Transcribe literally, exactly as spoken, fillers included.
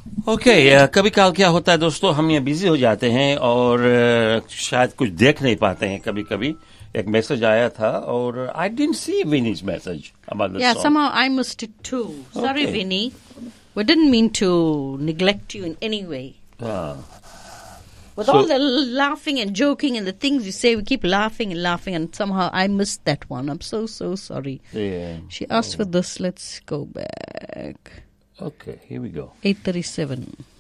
Okay okay, कभी काल क्या होता है दोस्तों, हम ये बिजी हो जाते हैं और uh, शायद कुछ देख नहीं पाते हैं. कभी कभी एक मैसेज आया था और I didn't see विनी's message about the Yeah, song. somehow I missed it too. Sorry, Okay. Vinny. We didn't mean to neglect you in any way. Ah. With So- all the laughing and joking and the things you say, we keep laughing and laughing, and somehow I missed that one. I'm so, so sorry. Yeah. She asked for this. Let's go back. Okay, here we go. eight thirty-seven.